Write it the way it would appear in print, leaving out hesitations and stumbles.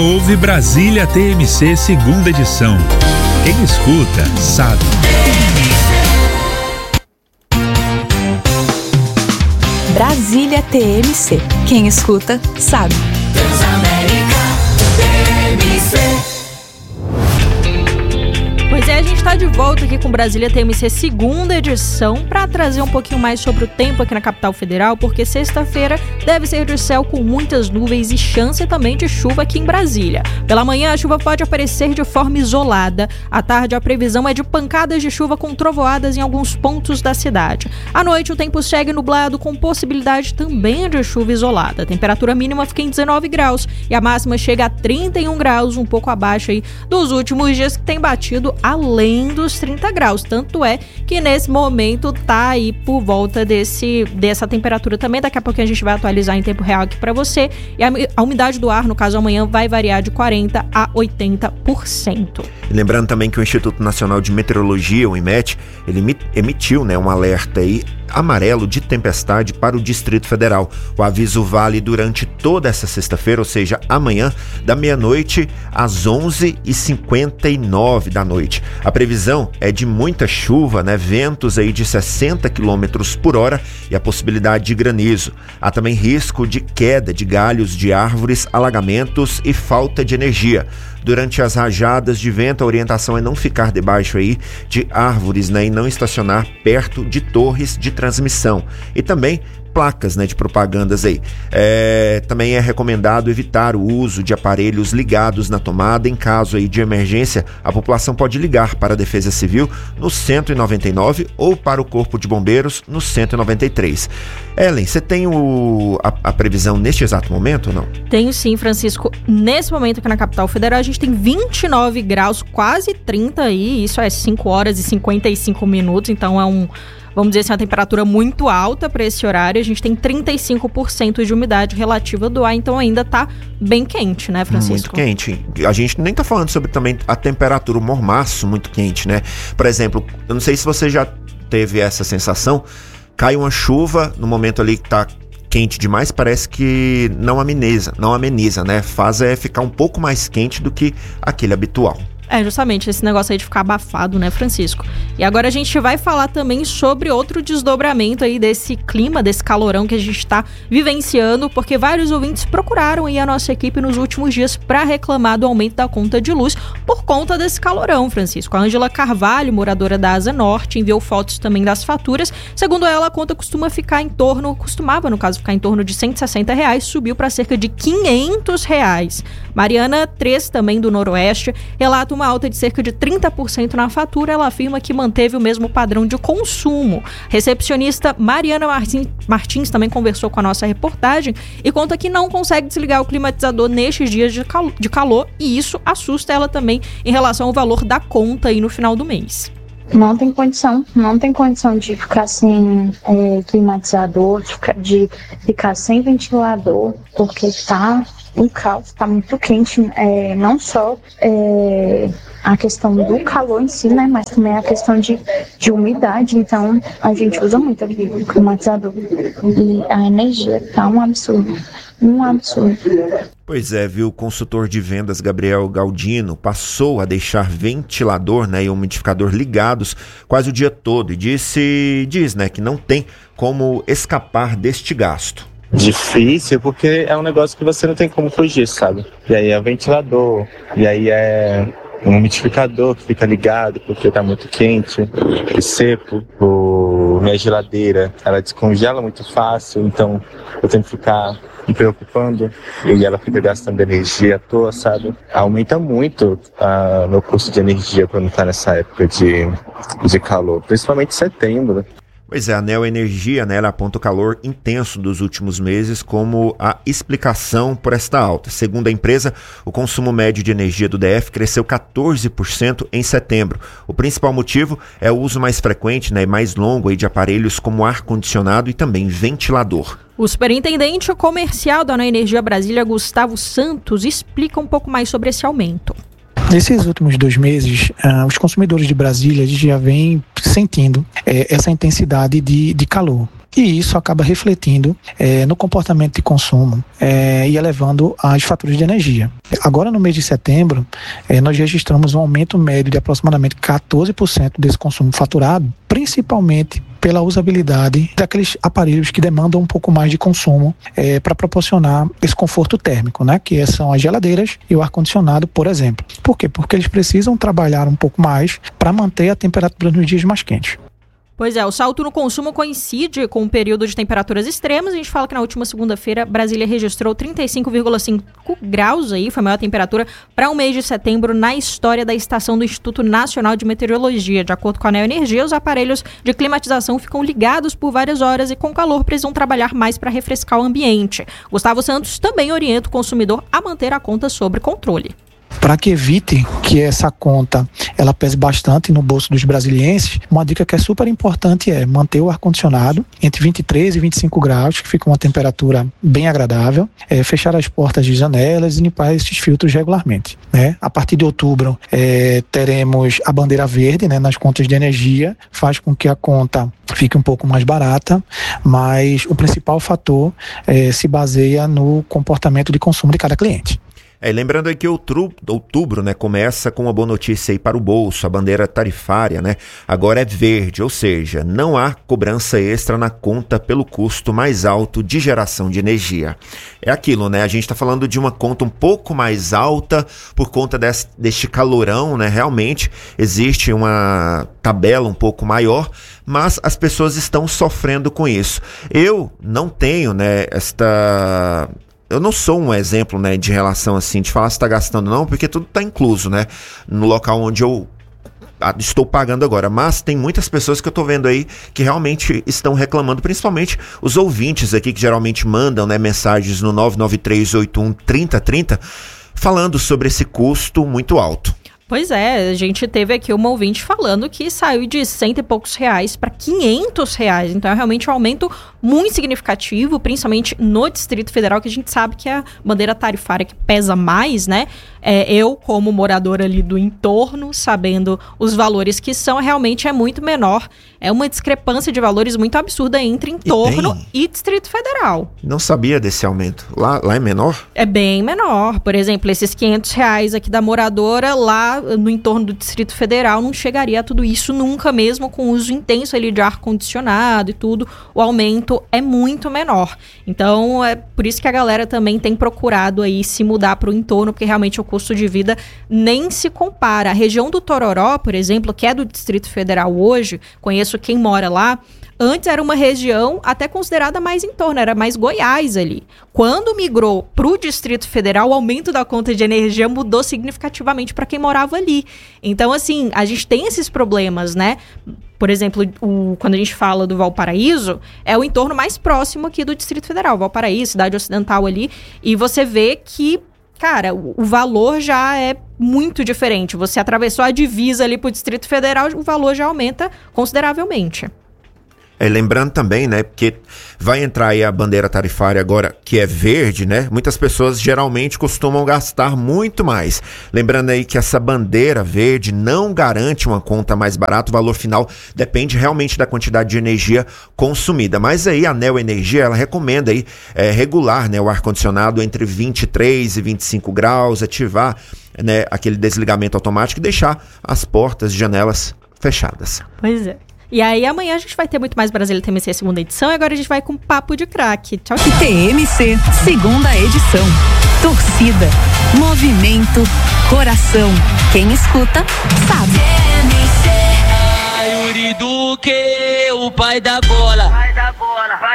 Ouve Brasília TMC segunda edição. Quem escuta, sabe. Brasília TMC. Quem escuta, sabe. Pois é, a gente está de volta aqui com Brasília TMC segunda edição para trazer um pouquinho mais sobre o tempo aqui na capital federal, porque sexta-feira deve ser de céu com muitas nuvens e chance também de chuva aqui em Brasília. Pela manhã a chuva pode aparecer de forma isolada. À tarde a previsão é de pancadas de chuva com trovoadas em alguns pontos da cidade. À noite o tempo segue nublado com possibilidade também de chuva isolada. A temperatura mínima fica em 19 graus e a máxima chega a 31 graus, um pouco abaixo aí dos últimos dias que tem batido além dos 30 graus. Tanto é que nesse momento tá aí por volta dessa temperatura também. Daqui a pouquinho a gente vai atualizar em tempo real aqui para você. E a umidade do ar, no caso amanhã, vai variar de 40% a 80%. E lembrando também que o Instituto Nacional de Meteorologia, o IMET, ele emitiu um alerta aí amarelo de tempestade para o Distrito Federal. O aviso vale durante toda essa sexta-feira, ou seja, amanhã, da meia-noite às 11h59 da noite. A previsão é de muita chuva, ventos aí de 60 km por hora e a possibilidade de granizo. Há também risco de queda de galhos de árvores, alagamentos e falta de energia. Durante as rajadas de vento, a orientação é não ficar debaixo aí de árvores, e não estacionar perto de torres de transmissão. E também placas de propagandas aí. Também é recomendado evitar o uso de aparelhos ligados na tomada. Em caso aí de emergência, a população pode ligar para a Defesa Civil no 199 ou para o Corpo de Bombeiros no 193. Ellen, você tem a previsão neste exato momento ou não? Tenho sim, Francisco. Nesse momento aqui na capital federal a gente tem 29 graus, quase 30 aí, isso é 5 horas e 55 minutos, então vamos dizer assim, uma temperatura muito alta para esse horário. A gente tem 35% de umidade relativa do ar, então ainda tá bem quente, né, Francisco? Muito quente. A gente nem tá falando sobre também a temperatura, o mormaço muito quente, né? Por exemplo, eu não sei se você já teve essa sensação, cai uma chuva no momento ali que tá quente demais, parece que não ameniza, né? Faz ficar um pouco mais quente do que aquele habitual. Justamente esse negócio aí de ficar abafado, né, Francisco? E agora a gente vai falar também sobre outro desdobramento aí desse clima, desse calorão que a gente está vivenciando, porque vários ouvintes procuraram aí a nossa equipe nos últimos dias para reclamar do aumento da conta de luz por conta desse calorão, Francisco. A Ângela Carvalho, moradora da Asa Norte, enviou fotos também das faturas. Segundo ela, a conta costumava ficar em torno de R$160, subiu para cerca de R$500. Mariana Tres, também do Noroeste, relata uma alta de cerca de 30% na fatura. Ela afirma que manteve o mesmo padrão de consumo. Recepcionista Mariana Martins também conversou com a nossa reportagem e conta que não consegue desligar o climatizador nestes dias de calor, e isso assusta ela também em relação ao valor da conta aí no final do mês. Não tem condição de ficar sem climatizador, de ficar sem ventilador, porque tá um caos, tá muito quente, não só a questão do calor em si, mas também a questão de umidade. Então a gente usa muito aqui o climatizador e a energia tá um absurdo. Pois é, viu? O consultor de vendas Gabriel Galdino passou a deixar ventilador e umidificador ligados quase o dia todo e diz que não tem como escapar deste gasto. Difícil, porque é um negócio que você não tem como fugir, sabe? E aí é ventilador, e aí é um umidificador que fica ligado porque tá muito quente e seco. Minha geladeira, ela descongela muito fácil, então eu tenho que ficar me preocupando e ela fica gastando energia à toa, sabe? Aumenta muito meu custo de energia quando tá nessa época de calor, principalmente em setembro. Pois é, a Neo Energia, ela aponta o calor intenso dos últimos meses como a explicação por esta alta. Segundo a empresa, o consumo médio de energia do DF cresceu 14% em setembro. O principal motivo é o uso mais frequente e mais longo de aparelhos como ar-condicionado e também ventilador. O superintendente comercial da Neo Energia Brasília, Gustavo Santos, explica um pouco mais sobre esse aumento. Nesses últimos 2 meses, os consumidores de Brasília já vêm sentindo essa intensidade de calor. e isso acaba refletindo no comportamento de consumo e elevando as faturas de energia. Agora, no mês de setembro, nós registramos um aumento médio de aproximadamente 14% desse consumo faturado, principalmente pela usabilidade daqueles aparelhos que demandam um pouco mais de consumo para proporcionar esse conforto térmico, né? Que são as geladeiras e o ar-condicionado, por exemplo. Por quê? Porque eles precisam trabalhar um pouco mais para manter a temperatura nos dias mais quentes. Pois é, o salto no consumo coincide com o período de temperaturas extremas. A gente fala que na última segunda-feira, Brasília registrou 35,5 graus aí, foi a maior temperatura para o mês de setembro na história da estação do Instituto Nacional de Meteorologia. De acordo com a Neoenergia, os aparelhos de climatização ficam ligados por várias horas e com calor precisam trabalhar mais para refrescar o ambiente. Gustavo Santos também orienta o consumidor a manter a conta sob controle. Para que evite que essa conta ela pese bastante no bolso dos brasilienses, uma dica que é super importante é manter o ar-condicionado entre 23 e 25 graus, que fica uma temperatura bem agradável, fechar as portas de janelas e limpar esses filtros regularmente, né? A partir de outubro teremos a bandeira verde, né, nas contas de energia, faz com que a conta fique um pouco mais barata, mas o principal fator se baseia no comportamento de consumo de cada cliente. Lembrando aí que outubro, né, começa com uma boa notícia aí para o bolso, a bandeira tarifária, né, agora é verde, ou seja, não há cobrança extra na conta pelo custo mais alto de geração de energia. É aquilo, né, a gente está falando de uma conta um pouco mais alta por conta deste calorão, né, realmente existe uma tabela um pouco maior, mas as pessoas estão sofrendo com isso. Eu não tenho, né, eu não sou um exemplo, né, de relação assim, de falar se está gastando não, porque tudo está incluso, né, no local onde eu estou pagando agora, mas tem muitas pessoas que eu estou vendo aí que realmente estão reclamando, principalmente os ouvintes aqui que geralmente mandam, né, mensagens no 993813030 falando sobre esse custo muito alto. Pois é, a gente teve aqui uma ouvinte falando que saiu de R$100 e poucos para R$500. Então é realmente um aumento muito significativo, principalmente no Distrito Federal, que a gente sabe que é a bandeira tarifária que pesa mais, né? Eu, como moradora ali do entorno, sabendo os valores que são, realmente é muito menor. É uma discrepância de valores muito absurda entre entorno e Distrito Federal. Não sabia desse aumento. Lá é menor? É bem menor. Por exemplo, esses R$500 aqui da moradora, lá no entorno do Distrito Federal, não chegaria a tudo isso nunca, mesmo com o uso intenso ali de ar-condicionado e tudo. O aumento é muito menor. Então, é por isso que a galera também tem procurado aí se mudar para o entorno, porque realmente o custo de vida nem se compara. A região do Tororó, por exemplo, que é do Distrito Federal hoje, conheço quem mora lá, antes era uma região até considerada mais em torno, era mais Goiás ali. Quando migrou para o Distrito Federal, o aumento da conta de energia mudou significativamente para quem morava ali. Então, assim, a gente tem esses problemas, né? Por exemplo, quando a gente fala do Valparaíso, é o entorno mais próximo aqui do Distrito Federal, Valparaíso, cidade ocidental ali, e você vê que, cara, o valor já é muito diferente. Você atravessou a divisa ali para o Distrito Federal, o valor já aumenta consideravelmente. Lembrando também, né, porque vai entrar aí a bandeira tarifária agora, que é verde, né, muitas pessoas geralmente costumam gastar muito mais. Lembrando aí que essa bandeira verde não garante uma conta mais barata, o valor final depende realmente da quantidade de energia consumida. Mas aí a Neoenergia, ela recomenda aí regular, né, o ar-condicionado entre 23 e 25 graus, ativar, né, aquele desligamento automático e deixar as portas e janelas fechadas. Pois é. E aí amanhã a gente vai ter muito mais Brasília TMC segunda edição e agora a gente vai com Papo de Craque. Tchau, tchau. TMC segunda edição. Torcida, movimento, coração. Quem escuta, sabe. TMC, Yuri Duque, o pai da bola.